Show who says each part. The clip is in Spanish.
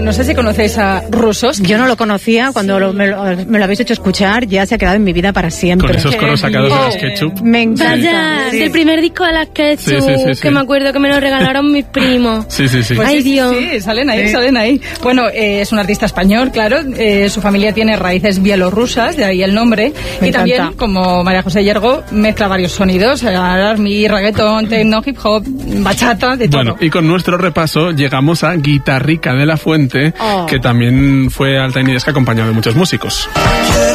Speaker 1: no sé si conocéis a Rusos.
Speaker 2: Yo no lo conocía, cuando me lo habéis hecho escuchar, ya se ha quedado en mi vida para siempre.
Speaker 3: Con esos coros sacados de las Ketchup.
Speaker 2: Me encanta.
Speaker 4: Vaya, del primer disco de las Ketchup, que me acuerdo que me lo regalaron mis primos.
Speaker 3: Sí.
Speaker 1: Pues
Speaker 4: Ay, Dios.
Speaker 1: Sí, salen ahí. Bueno, es un artista español, claro. Su familia tiene raíces bielorrusas, de ahí el nombre.
Speaker 2: Me
Speaker 1: y
Speaker 2: encanta.
Speaker 1: También, como María José Yergo, mezcla varios sonidos: R&B, reggaeton, techno, hip hop, bachata, de todo.
Speaker 3: Bueno, y con nuestro repaso llegamos a Guitarrica de la Fuente, que también fue al Tiny Desk acompañado de muchos músicos.